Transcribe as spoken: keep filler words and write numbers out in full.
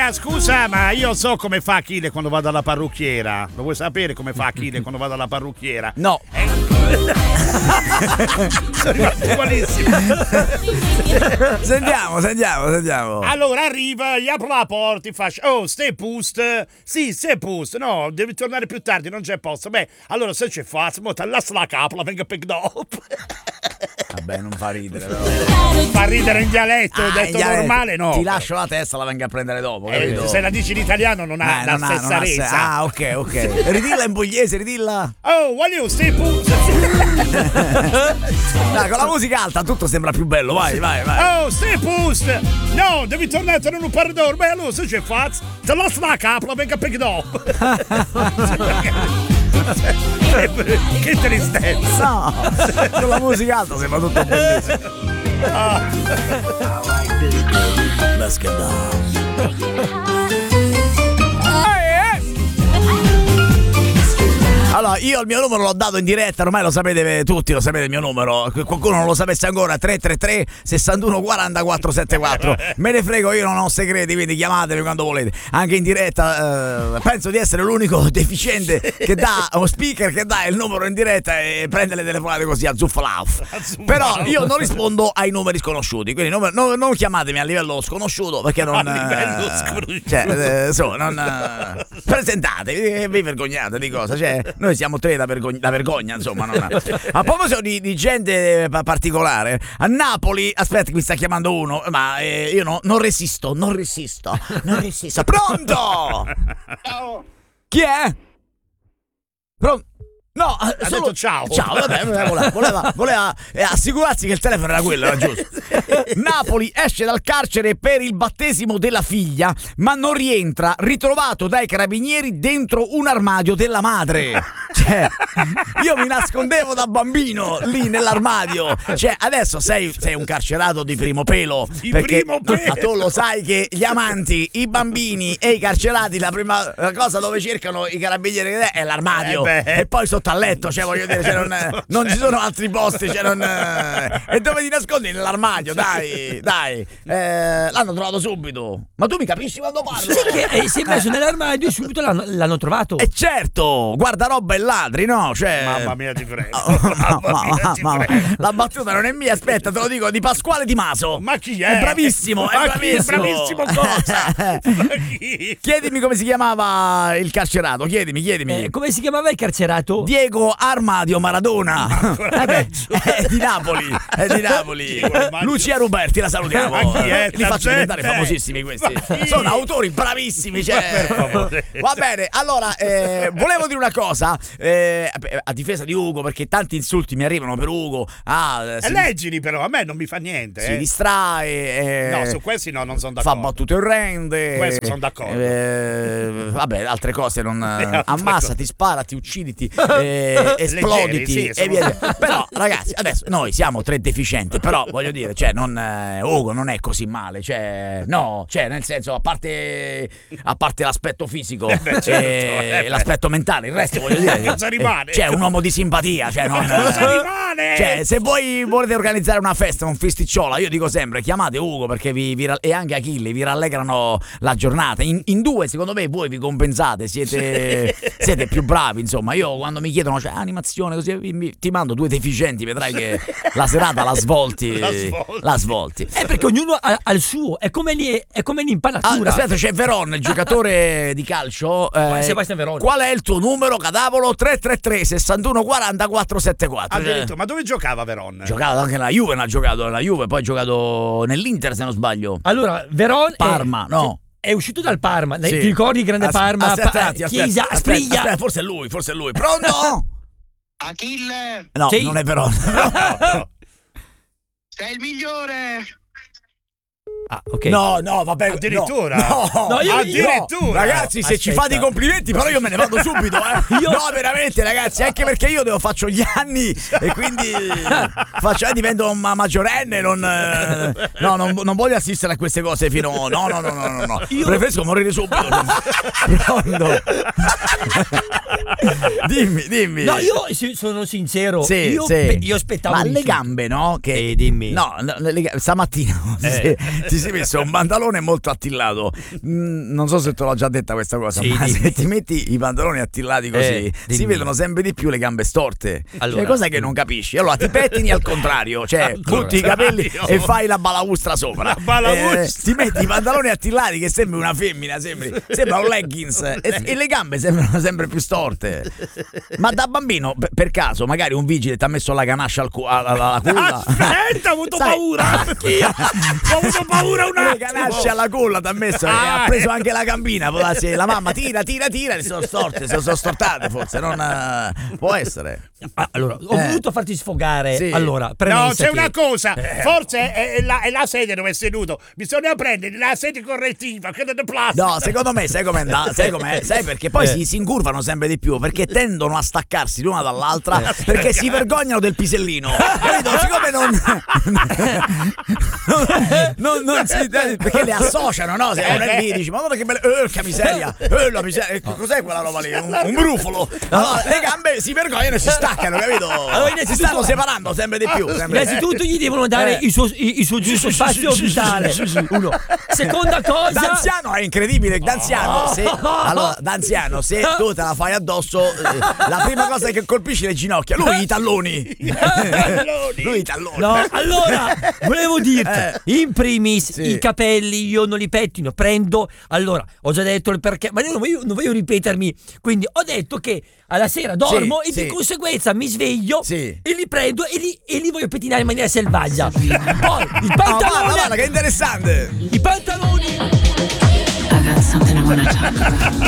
Raga, scusa, ma io so come fa Achille quando vado alla parrucchiera. Lo vuoi sapere come fa Achille quando vado alla parrucchiera? No. Eh. Sono rimasto ugualissimo. Sentiamo, sentiamo, sentiamo. Allora arriva, gli apro la porta, ti faccio: oh, stai pust? Sì, stai pust. No, devi tornare più tardi, non c'è posto. Beh, allora se c'è fazzo, mo ti lascio la capola, venga pick dopo. Vabbè, non fa ridere, però. Fa ridere in dialetto, Ah, detto in dialetto. normale, no. Ti lascio la testa, la venga a prendere dopo, Eh, capito? se la dici in italiano non ha Eh, la non ha- non stessa ha se- resa. Ah, ok, ok. Ridilla in pugliese, ridilla. Oh, voglio, stai pust? Dai, con la musica alta tutto sembra più bello, vai, vai, vai. Oh, stai pust? No, devi tornare a un pardor. Beh, allora se c'è fazzo, ti lascio la capola, venga pick dopo. Che tristezza. No, con la musica alta sembra tutto bellissimo. Ah. Let's get down. Allora, io il mio numero l'ho dato in diretta, ormai lo sapete tutti, lo sapete il mio numero. Qualcuno non lo sapesse ancora, tre tre tre sessantuno quarantaquattro settantaquattro. Me ne frego, io non ho segreti, quindi chiamatemi quando volete. Anche in diretta, eh, penso di essere l'unico deficiente che dà, o speaker che dà il numero in diretta e prende le telefonate così a zuffalauf. Però io non rispondo ai numeri sconosciuti, quindi non, non, non chiamatemi a livello sconosciuto perché non... A livello sconosciuto. Cioè, eh, so, non... Eh, presentatevi, vi vergognate di cosa, cioè... Noi siamo tre da, vergogna, da vergogna, insomma. Non ha. A proposito di, di gente particolare, a Napoli, aspetta, mi sta chiamando uno, ma eh, io no, non resisto, non resisto, non resisto. Pronto? Ciao. Chi è? Pronto? No, ha solo... detto ciao. Ciao, vabbè, voleva, voleva, voleva eh, assicurarsi che il telefono era quello, era giusto. Napoli esce dal carcere per il battesimo della figlia, ma non rientra, ritrovato dai carabinieri dentro un armadio della madre. Cioè, io mi nascondevo da bambino lì nell'armadio. Cioè, adesso sei, sei un carcerato di primo pelo. Di perché primo pelo. Ma tu lo sai che gli amanti, i bambini e i carcerati, la prima cosa dove cercano i carabinieri è l'armadio. Eh e poi sotto al letto, cioè voglio dire, cioè, non, non ci sono altri posti, cioè non, e dove ti nascondi? Nell'armadio, dai, dai. Eh, l'hanno trovato subito. Ma tu mi capisci quando parlo? Sì, che eh, si è messo nell'armadio e subito l'hanno, l'hanno trovato. E certo, guardaroba e ladri, no? Cioè... Mamma mia, ti prego. Oh, Mamma ma, mia, ti ma, ma, prego. la battuta non è mia, aspetta, te lo dico, di Pasquale Di Maso. Ma chi è? È bravissimo, è Ma chi è bravissimo. bravissimo cosa? Ma chi? Chiedimi come si chiamava il carcerato, chiedimi, chiedimi. Eh, come si chiamava il carcerato? Diego Armadio Maradona. Eh beh, è di Napoli, è di Napoli. Diego Armadio. Lucia Ruberti, la salutiamo. Ma chi è? Li faccio diventare Eh. famosissimi questi. Ma chi? Sono autori bravissimi, cioè. Ma per favore. Va bene, allora eh, volevo dire una cosa eh, a difesa di Ugo, perché tanti insulti mi arrivano per Ugo. Ah, E si, leggili però, a me non mi fa niente. si eh. distrae. eh, No, su questi no, non sono Fa d'accordo. battute orrende. Questo son d'accordo. Eh, vabbè, altre cose non. altre Ammassati, cose. sparati, ucciditi, eh, esploditi. sì, e sono- via via. Però, ragazzi, adesso noi siamo tre deficienti. Però voglio dire, cioè, non. eh, Ugo non è così male. Cioè, no, cioè, nel senso, a parte. A parte l'aspetto fisico Eh beh, certo, e eh beh. l'aspetto mentale, il resto voglio dire. Cosa rimane? Cioè, un uomo di simpatia. Cioè, non. Cosa rimane? Cioè, se voi volete organizzare una festa, un festicciola, io dico sempre, chiamate Ugo perché vi, vi ra- e anche Achille vi rallegrano la giornata. In, in due, secondo me, voi vi compensate, siete, siete più bravi, insomma. Io quando mi chiedono, cioè, animazione, così, vi- vi- ti mando due deficienti, vedrai che la serata la svolti. La svolti. La svolti. È perché ognuno ha, ha il suo, è come, lì, è come Ah, l'impanatura. aspetta, c'è Veron, il giocatore di calcio. eh, Sebastian Veron. Qual è il tuo numero, cadavolo? tre tre tre sessantuno quarantaquattro settantaquattro. Addirittura, ma dove giocava Veron? Giocato anche nella Juve, ha giocato nella Juve, poi ha giocato nell'Inter se non sbaglio. Allora, Veron è- Parma, no. È uscito dal Parma. Sì. Ti ricordi il grande As- Parma? aspetta, Pa- aspetta, aspetta, Chiesa, aspetta, Aspriglia. aspetta, forse è lui, forse è lui. Pronto? Achille, No, Sì. non è però. sei il migliore! Ah, ok. No, no, vabbè. Addirittura? No, No, io- addirittura? no. Ragazzi, se ci Aspetta. fate i complimenti, però io me ne vado subito, eh. Io- No, veramente, ragazzi, anche perché io devo faccio gli anni e quindi faccio, eh, divento un ma- maggiorenne, non, eh, no, non, non voglio assistere a queste cose fino. No, no, no, no, no, no. Io- Preferisco morire subito. Pronto? Dimmi, dimmi. No, io si- sono sincero. Sì, io, sì. pe- io aspettavo. Ma di le più. gambe, no? Che Eh, dimmi. No, no, le ga- stamattina Eh. ti, ti si è messo un pantalone molto attillato. Mm, non so se te l'ho già detta questa cosa, Sì, ma dimmi. se ti metti i pantaloni attillati così, Eh, si dimmi. vedono sempre di più le gambe storte. Allora. Cioè, cosa che non capisci. Allora ti pettini al contrario, cioè Al butti i capelli contrario. e fai la balaustra sopra. La balaustra. Eh, ti metti i pantaloni attillati che sembri una femmina, sembri, sembra un leggings e, e le gambe sembrano sempre più storte. Ma da bambino, per, per caso, magari un vigile ti ha messo la ganascia al cu- alla, alla culla? Aspetta, ho avuto Sai- paura. Anch'io. Ho avuto paura un Le ganasce attimo. alla culla ti ha messo e Ah, ha preso eh. anche la gambina. Può darsi, la mamma tira, tira, tira e sono storte, sono, sono stortate forse, non eh, può essere. Ah, allora, ho Eh. voluto farti sfogare. Sì. Allora, No, premessa c'è che- una cosa, forse è, è la, è la sedia dove è seduto. Bisogna prendere la sedia correttiva, quella di plastica. No, secondo me sai com'è andà- sai com'è? Sai perché poi Eh. si, si incurvano sempre di più perché tendono a staccarsi l'una dall'altra perché si vergognano del pisellino. Capito? Siccome non, non, non, non si, perché le associano, no? Se uno è lì dici, ma guarda che bella, eh, che miseria, eh, la miseria, eh, cos'è quella roba lì? Un, un brufolo. Allora, le gambe si vergognano e si staccano, capito? innanzitutto- Si stanno separando sempre di più. sempre. Innanzitutto gli devono dare Eh. il, suo, il, il suo giusto spazio vitale. Uno. Seconda cosa. D'anziano è incredibile, d'anziano, se, allora, d'anziano, se tu te la fai addosso, eh, la prima cosa che colpisci le ginocchia, lui i talloni. Lui i talloni. No, allora volevo dirti, Eh. in primis Sì. i capelli io non li pettino, prendo, allora ho già detto il perché, ma io non voglio, non voglio ripetermi, quindi ho detto che alla sera dormo Sì, e sì. di conseguenza mi sveglio Sì. e li prendo e li, e li voglio pettinare in maniera selvaggia. Poi il Oh, pantalone, guarda, guarda, che interessante. i pantaloni. I got something I wanna talk about.